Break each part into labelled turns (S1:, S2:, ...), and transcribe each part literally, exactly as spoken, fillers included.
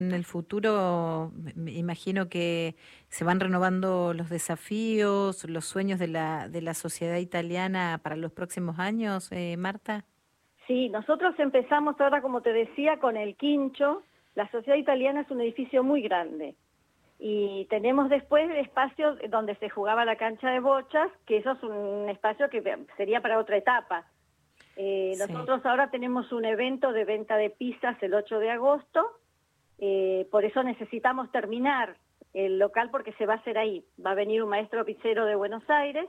S1: En el futuro, me me imagino que se van renovando los desafíos, los sueños de la, de la sociedad italiana para los próximos años, eh, Marta.
S2: Sí, nosotros empezamos ahora, como te decía, con el Quincho. La sociedad italiana es un edificio muy grande. Y tenemos después espacios donde se jugaba la cancha de bochas, que eso es un espacio que sería para otra etapa. Eh,
S1: Sí.
S2: nosotros ahora tenemos un evento de venta de pizzas el ocho de agosto, eh, por eso necesitamos terminar el local porque se va a hacer ahí. Va a venir un maestro pizzero de Buenos Aires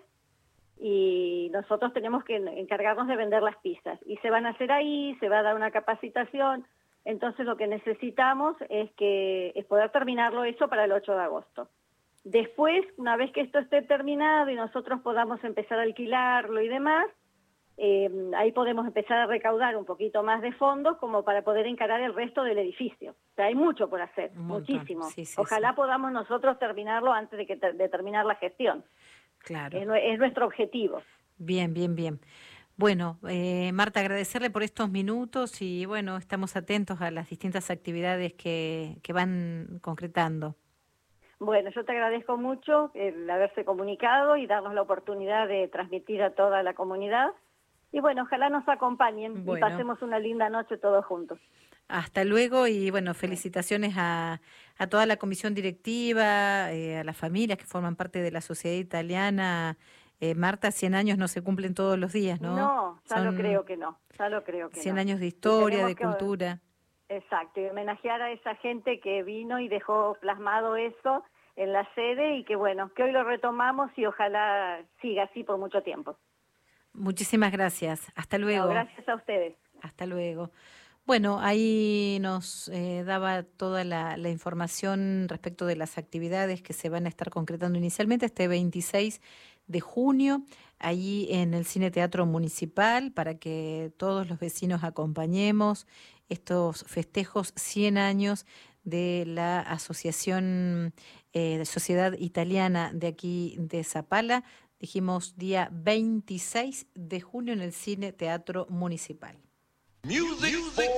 S2: y nosotros tenemos que encargarnos de vender las pizzas. Y se van a hacer ahí, se va a dar una capacitación. Entonces lo que necesitamos es que es poder terminarlo eso para el ocho de agosto. Después, una vez que esto esté terminado y nosotros podamos empezar a alquilarlo y demás, eh, ahí podemos empezar a recaudar un poquito más de fondos como para poder encarar el resto del edificio. O sea, hay mucho por hacer,
S1: Un montón.
S2: muchísimo.
S1: Sí, sí,
S2: Ojalá
S1: sí.
S2: podamos nosotros terminarlo antes de, que ter de terminar la gestión.
S1: Claro.
S2: Es, es nuestro objetivo.
S1: Bien, bien, bien. Bueno, eh, Marta, agradecerle por estos minutos y bueno, estamos atentos a las distintas actividades que, que van concretando.
S2: Bueno, yo te agradezco mucho el haberse comunicado y darnos la oportunidad de transmitir a toda la comunidad. Y bueno, ojalá nos acompañen
S1: Bueno.
S2: y pasemos una linda noche todos juntos.
S1: Hasta luego y bueno, felicitaciones a, a toda la comisión directiva, eh, a las familias que forman parte de la sociedad italiana. Eh, Marta, cien años no se cumplen todos los días, ¿no?
S2: No, ya
S1: Son
S2: lo creo que no, ya lo creo que
S1: cien
S2: no.
S1: años de
S2: Y
S1: historia,
S2: tenemos
S1: de
S2: que,
S1: cultura.
S2: exacto, y homenajear a esa gente que vino y dejó plasmado eso en la sede y que bueno, que hoy lo retomamos y ojalá siga así por mucho tiempo.
S1: Muchísimas gracias. Hasta luego.
S2: No, gracias a ustedes.
S1: Hasta luego. Bueno, ahí nos eh, daba toda la, la información respecto de las actividades que se van a estar concretando inicialmente este veintiséis de junio, allí en el Cine Teatro Municipal, para que todos los vecinos acompañemos estos festejos cien años de la Asociación eh, de Sociedad Italiana de aquí de Zapala. Dijimos día veintiséis de junio en el Cine Teatro Municipal.
S3: Music for